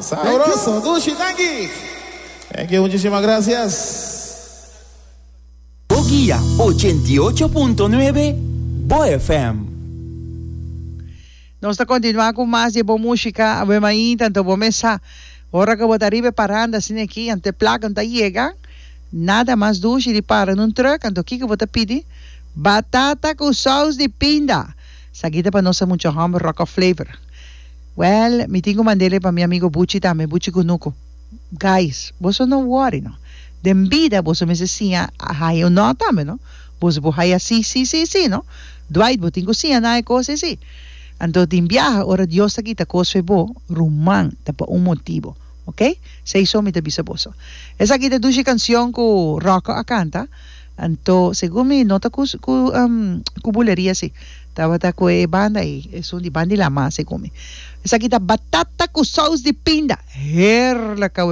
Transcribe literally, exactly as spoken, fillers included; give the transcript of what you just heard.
Sabroso, Dushi, thank you. Thank you, muchísimas gracias. Boguía ochenta y ocho punto nueve Bo F M. Nós está continuar com mais de boa música, a ver aí, tanto boa mesa. Ora que vou estar parando assim aqui, ante placa, ante chega, nada mais doce de para num truck, então o que que eu vou te pedir? Batata com sauce de pinda. Saquita para nós muito hammer rock flavor. Well, me tenho mandele para meu amigo Buchi também, Buchi Kunuko. Guys, você não worry, não. De vida, você me dizia, ah, eu não também, não. Você pode assim, sim, sim, sim, não. Dwight, você tem cozinha, não é coisa assim. Então, tem viaje, ora Deus aqui está coisa boa, rumang, tá por um motivo, ok? Sei só me te bisa boso. Essa aqui é duas canção que o Rocco a canta, então, segundo me nota com um, buleria assim, tava tá com a banda aí, é som de banda de lama, segundo me. Essa aqui tá batata com sauce de pinda, herla